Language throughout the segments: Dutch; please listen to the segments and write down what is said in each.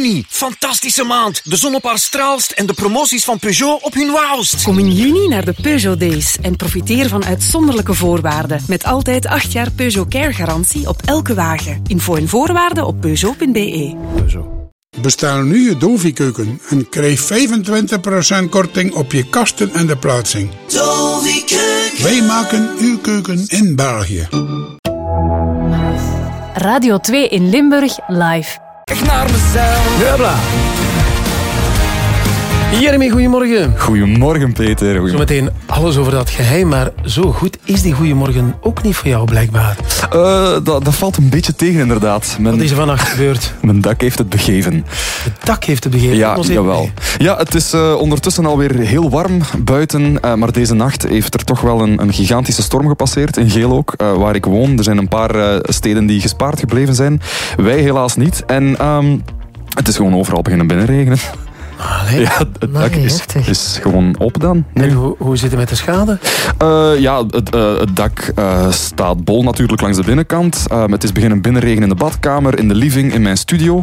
Juni, fantastische maand. De zon op haar straalst en de promoties van Peugeot op hun wauwst. Kom in juni naar de Peugeot Days en profiteer van uitzonderlijke voorwaarden. Met altijd 8 jaar Peugeot Care garantie op elke wagen. Info en voorwaarden op Peugeot.be. Bestel nu je Dovi-keuken en krijg 25% korting op je kasten en de plaatsing. Dovi-keuken. Wij maken uw keuken in België. Radio 2 in Limburg live. Echt naar mezelf. Jabla. Jeremy, goedemorgen. Goedemorgen, Peter. Zometeen alles over dat geheim, maar zo goed is die goedemorgen ook niet voor jou, blijkbaar. Dat valt een beetje tegen, inderdaad. Wat is er vannacht gebeurd? Mijn dak heeft het begeven. Het dak heeft het begeven? Ja, jawel. Ja, het is ondertussen alweer heel warm buiten, maar deze nacht heeft er toch wel een gigantische storm gepasseerd, in Geel ook, waar ik woon. Er zijn een paar steden die gespaard gebleven zijn. Wij helaas niet. En het is gewoon overal beginnen binnenregenen. Allee. Ja, het dak is gewoon op dan. En hoe zit het met de schade? Het dak staat bol natuurlijk langs de binnenkant. Het is beginnen binnenregenen in de badkamer, in de living, in mijn studio.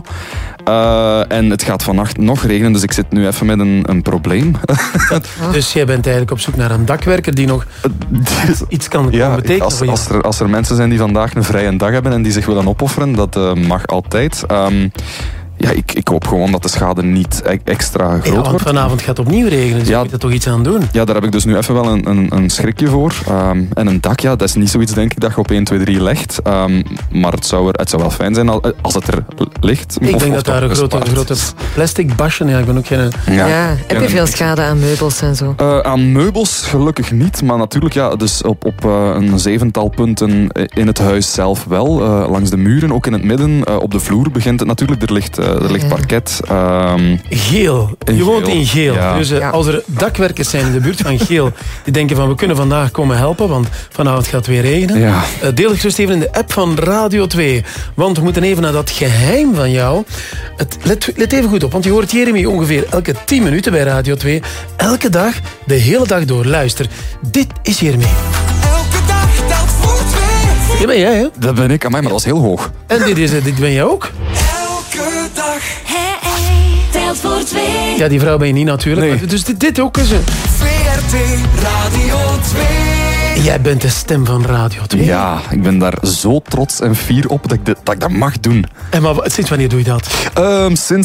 En het gaat vannacht nog regenen, dus ik zit nu even met een probleem. Dus jij bent eigenlijk op zoek naar een dakwerker die nog iets kan betekenen? Als er mensen zijn die vandaag een vrije dag hebben en die zich willen opofferen, dat mag altijd. Ja, ik hoop gewoon dat de schade niet extra groot wordt. Vanavond gaat het opnieuw regenen, dus je moet er toch iets aan doen? Ja, daar heb ik dus nu even wel een schrikje voor. En een dak, ja, dat is niet zoiets, denk ik, dat je op 1, 2, 3 legt. Maar het zou wel fijn zijn als het er ligt. Ik denk dat daar een grote plastic basje... Ja, ik ben ook geen... Heb je veel schade aan meubels en zo? Aan meubels gelukkig niet, maar natuurlijk ja, dus op een 7-tal punten in het huis zelf wel. Langs de muren, ook in het midden. Op de vloer begint het natuurlijk, er ligt parket. Geel. Je woont in Geel. Ja. Dus als er dakwerkers zijn in de buurt van Geel, die denken van we kunnen vandaag komen helpen, want vanavond gaat het weer regenen. Ja. Deel het gerust even in de app van Radio 2. Want we moeten even naar dat geheim van jou. Let even goed op, want je hoort Jeremy ongeveer elke 10 minuten bij Radio 2. Elke dag, de hele dag door. Luister, dit is Jeremy. Elke dag telt voor 2. Dat ben jij, hè? Dat ben ik, amai, maar dat is heel hoog. En dit ben jij ook? Elke dag. Telt voor 2. Ja, die vrouw ben je niet natuurlijk. Nee. Maar dus dit ook eens. VRT Radio 2. Jij bent de stem van Radio 2. Ja, ik ben daar zo trots en fier op dat ik dat mag doen. En maar sinds wanneer doe je dat? Sinds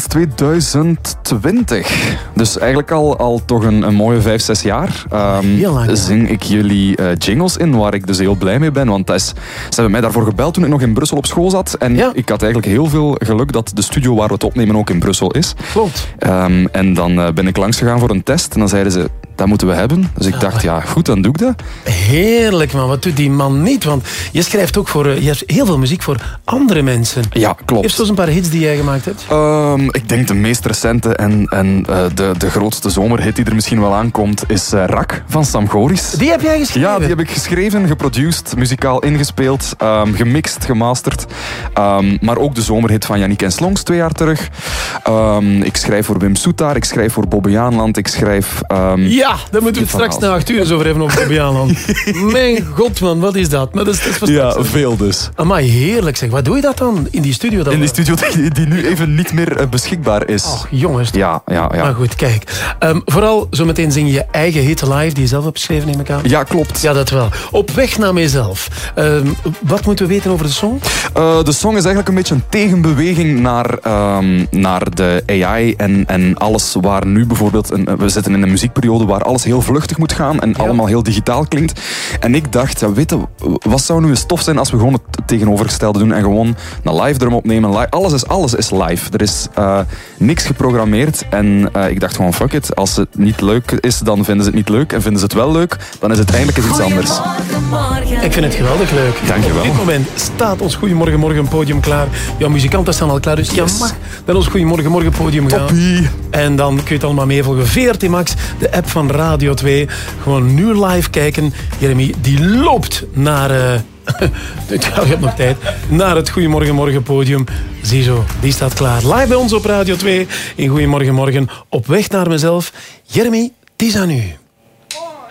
2020. Dus eigenlijk al toch een mooie 5-6 jaar. Heel lang, ja. Zing ik jullie jingles in, waar ik dus heel blij mee ben. Want ze hebben mij daarvoor gebeld toen ik nog in Brussel op school zat. En ik had eigenlijk heel veel geluk dat de studio waar we het opnemen ook in Brussel is. Klopt. En dan ben ik langs gegaan voor een test. En dan zeiden ze, dat moeten we hebben. Dus ik dacht, ja goed, dan doe ik dat. Heerlijk, man. Wat doet die man niet? Want je schrijft ook je hebt heel veel muziek voor andere mensen. Ja, klopt. Heeft zo'n paar hits die jij gemaakt hebt? Ik denk de meest recente en de grootste zomerhit die er misschien wel aankomt is Rak van Sam Goris. Die heb jij geschreven? Ja, die heb ik geschreven, geproduced, muzikaal ingespeeld, gemixt, gemasterd. Maar ook de zomerhit van Yannick en Slongs 2 jaar terug. Ik schrijf voor Wim Soetaar, ik schrijf voor Bobbe Jaanland, ik schrijf... Ja, daar moeten we het straks na 8 uur eens over hebben over Bobbe Jaanland. Mijn god, man, wat is dat? Maar dat is ja, veel dus. Amai, heerlijk zeg. Wat doe je dat dan in die studio? In die studio die nu even niet meer beschikbaar is. Och, jongens. Ja. Maar goed, kijk. Vooral zometeen zing je je eigen hit live die je zelf hebt geschreven, neem ik aan. Ja, klopt. Ja, dat wel. Op weg naar mezelf. Wat moeten we weten over de song? De song is eigenlijk een beetje een tegenbeweging naar de AI en alles waar nu bijvoorbeeld... We zitten in een muziekperiode waar alles heel vluchtig moet gaan en allemaal heel digitaal klinkt. En ik dacht, ja, weet je, wat zou nu eens tof zijn als we gewoon het tegenovergestelde doen en gewoon een live drum opnemen. Alles is live. Er is niks geprogrammeerd en ik dacht gewoon, fuck it. Als het niet leuk is, dan vinden ze het niet leuk. En vinden ze het wel leuk, dan is het eigenlijk iets anders. Ik vind het geweldig leuk. Dankjewel. Op dit moment staat ons Goedemorgen Morgen podium klaar. Jouw muzikanten staan al klaar, dus je mag naar ons Goedemorgen Morgen podium gaan. Toppie. En dan kun je het allemaal meevolgen. VRT Max, de app van Radio 2. Gewoon nu live kijken. Jeremy, die loopt naar... je hebt nog tijd. Naar het Goedemorgen Morgen podium. Ziezo, die staat klaar. Live bij ons op Radio 2 in Goedemorgen Morgen. Op weg naar mezelf. Jeremy, het is aan u.